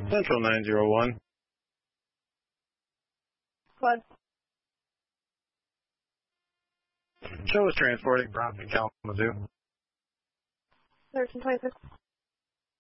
Central 901. What? Show is transporting Bronson Kalamazoo. 1326.